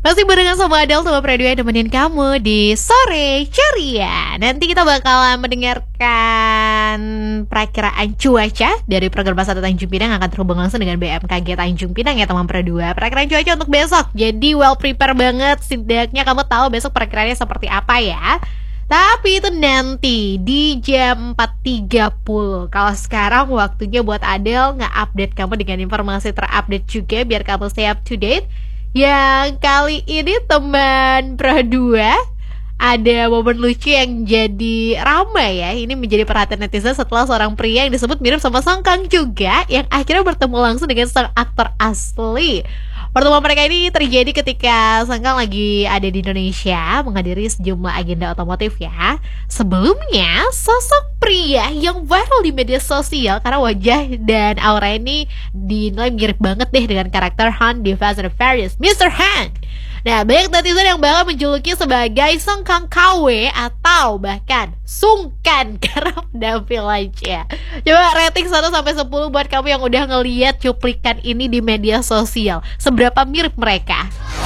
Masih barengan sama Adele sama Pradua yang nemenin kamu di Sore Ceria. Nanti kita bakalan mendengarkan perakiraan cuaca dari program Satu Tanjung Pinang akan terhubung langsung dengan BMKG Tanjung Pinang ya teman Pradua. Perakiraan cuaca untuk besok, jadi well prepare banget. Setidaknya kamu tahu besok perakiraannya seperti apa ya. Tapi itu nanti di jam 4.30. Kalau sekarang waktunya buat Adele nge-update kamu dengan informasi terupdate juga biar kamu stay up to date. Yang kali ini teman Pro 2 ada momen lucu yang jadi ramai ya. Ini menjadi perhatian netizen setelah seorang pria yang disebut mirip sama Song Kang juga yang akhirnya bertemu langsung dengan sang aktor asli. Pertemuan mereka ini terjadi ketika Song Kang lagi ada di Indonesia menghadiri sejumlah agenda otomotif ya. Sebelumnya, sosok pria yang viral di media sosial karena wajah dan aura ini dinilai mirip banget deh dengan karakter Han di Fast and Furious, Mr. Han. Nah, banyak netizen yang bakal menjuluki sebagai Song Kang KW atau bahkan sungkan karena penampilannya. Coba rating 1-10 buat kamu yang udah ngeliat cuplikan ini di media sosial. Seberapa mirip mereka?